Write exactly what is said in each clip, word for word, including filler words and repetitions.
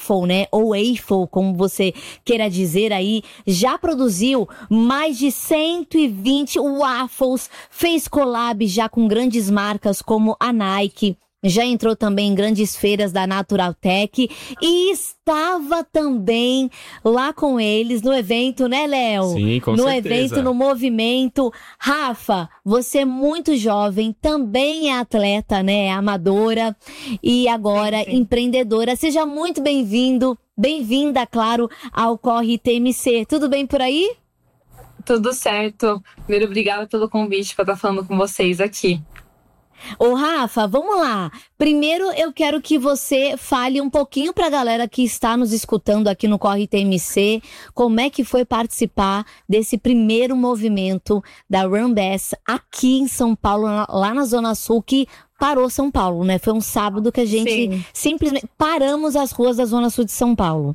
waffle, né? Ou waffle, como você queira dizer aí, já produziu mais de cento e vinte waffles, fez collab já com grandes marcas como a Nike, já entrou também em grandes feiras da Naturaltech e estava também lá com eles no evento, né, Léo? Sim, com no certeza. No evento, no movimento. Rafa, você é muito jovem, também é atleta, né, é amadora e agora sim, sim. empreendedora. Seja muito bem-vindo, bem-vinda, claro, ao Corre T M C. Tudo bem por aí? Tudo certo. Primeiro, obrigada pelo convite para estar falando com vocês aqui. Ô Rafa, vamos lá. Primeiro eu quero que você fale um pouquinho pra galera que está nos escutando aqui no Corre T M C, como é que foi participar desse primeiro movimento da Run Bass aqui em São Paulo, lá na Zona Sul, que parou São Paulo, né? Foi um sábado que a gente Sim. simplesmente paramos as ruas da Zona Sul de São Paulo.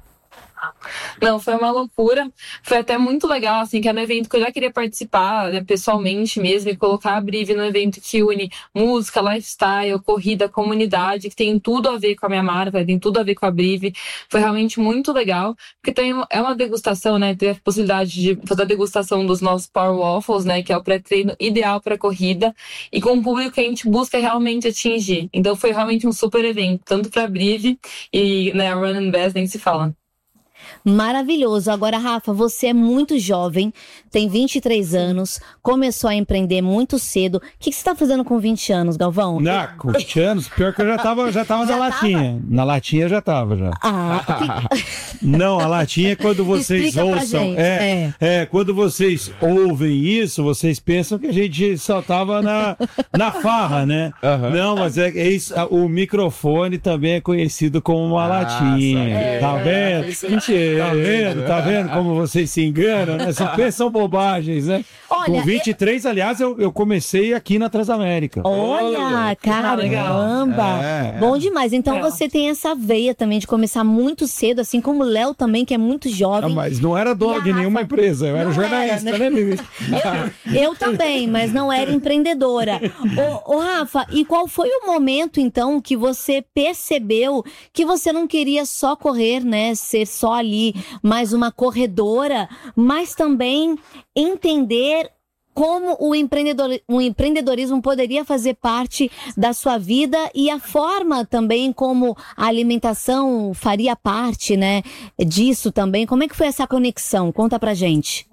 Não, foi uma loucura, foi até muito legal, assim, que era um evento que eu já queria participar, né, pessoalmente mesmo, e colocar a Brive num evento que une música, lifestyle, corrida, comunidade, que tem tudo a ver com a minha marca, tem tudo a ver com a Brive. Foi realmente muito legal, porque tem, é uma degustação, né, teve a possibilidade de fazer a degustação dos nossos Power Waffles, né, que é o pré-treino ideal para corrida, e com o público que a gente busca realmente atingir. Então foi realmente um super evento, tanto para a Brive e, né, a Run and Bass nem se fala. Maravilhoso. Agora, Rafa, você é muito jovem, tem vinte e três anos, começou a empreender muito cedo. O que, que você está fazendo com vinte anos, Galvão? Não, com vinte anos, pior que eu já tava, já tava já na tava? latinha. Na latinha eu já tava, já. Ah, que... Não, a latinha é quando vocês Explica ouçam. É, é. é, quando vocês ouvem isso, vocês pensam que a gente só tava na, na farra, né? Uhum. Não, mas é, é isso, o microfone também é conhecido como uma ah, latinha. É, tá vendo? É, Tá vendo? Tá vendo como vocês se enganam, né? Vocês pensam bobagens, né? Olha, com vinte e três, aliás, eu, eu comecei aqui na Transamérica. Olha, caramba! É. Bom demais. Então é. você tem essa veia também de começar muito cedo, assim como o Léo também, que é muito jovem. Não, mas não era dono de nenhuma empresa, eu era não jornalista, era, né, Bibi? eu, eu também, mas não era empreendedora. Ô, ô, Rafa, e qual foi o momento, então, que você percebeu que você não queria só correr, né? Ser só ali mais uma corredora, mas também entender como o, empreendedor, o empreendedorismo poderia fazer parte da sua vida e a forma também como a alimentação faria parte, né, disso também. Como é que foi essa conexão? Conta pra gente.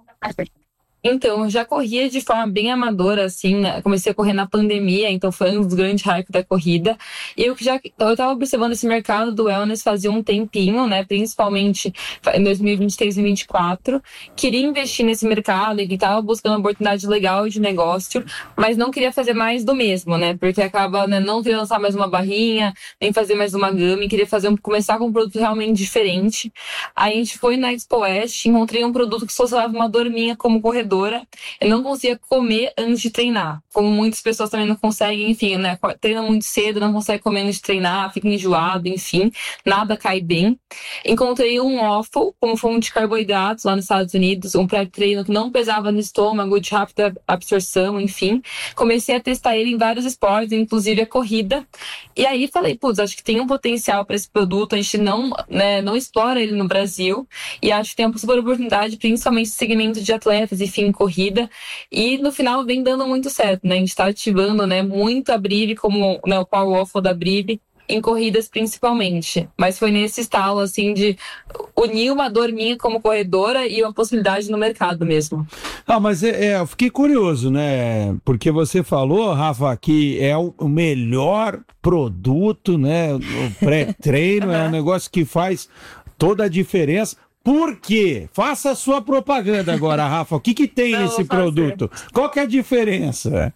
Então, eu já corria de forma bem amadora, assim, né? Comecei a correr na pandemia, então foi um dos grandes hypes da corrida. E eu já eu tava observando esse mercado do wellness fazia um tempinho, né? Principalmente em dois mil e vinte e três e vinte e quatro. Queria investir nesse mercado e tava buscando uma oportunidade legal de negócio, mas não queria fazer mais do mesmo, né? Porque acaba, né, não queria lançar mais uma barrinha, nem fazer mais uma gama, e queria fazer um, começar com um produto realmente diferente. Aí a gente foi na Expo West, encontrei um produto que solucionava uma dor minha como corredor. Eu não conseguia comer antes de treinar, como muitas pessoas também não conseguem, enfim, né, treinam muito cedo, não conseguem comer antes de treinar, fica enjoado, enfim, nada cai bem. Encontrei um waffle como fonte de carboidratos lá nos Estados Unidos, um pré-treino que não pesava no estômago, de rápida absorção, enfim. Comecei a testar ele em vários esportes, inclusive a corrida, e aí falei, putz, acho que tem um potencial para esse produto, a gente não, né, não explora ele no Brasil, e acho que tem uma super oportunidade, principalmente no segmento de atletas, enfim, em corrida, e no final vem dando muito certo, né? A gente tá ativando, né, muito a Brive, como, né, o Power Waffle da Brive, em corridas principalmente. Mas foi nesse estalo, assim, de unir uma dor minha como corredora e uma possibilidade no mercado mesmo. Ah, mas é, é, eu fiquei curioso, né? Porque você falou, Rafa, que é o melhor produto, né? O pré-treino é um negócio que faz toda a diferença. Por quê? Faça a sua propaganda agora, Rafa. O que, que tem não, nesse produto? Qual que é a diferença?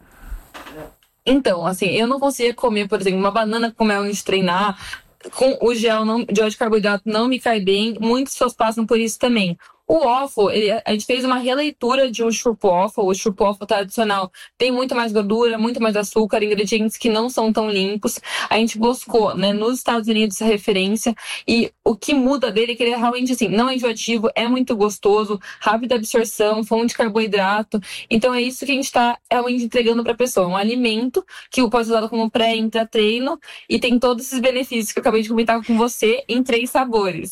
Então, assim, eu não conseguia comer, por exemplo, uma banana com mel antes de treinar. Com o gel não, de óleo de carboidrato não me cai bem. Muitas pessoas passam por isso também. O waffle, ele, a gente fez uma releitura de um churro waffle. O churro waffle tradicional tem muito mais gordura, muito mais açúcar, ingredientes que não são tão limpos. A gente buscou, né, nos Estados Unidos essa referência, e o que muda dele é que ele é realmente assim, não é enjoativo, é muito gostoso, rápida absorção, fonte de carboidrato. Então é isso que a gente está realmente entregando para a pessoa, um alimento que pode ser usado como pré, intra-treino, e tem todos esses benefícios que eu acabei de comentar com você em três sabores.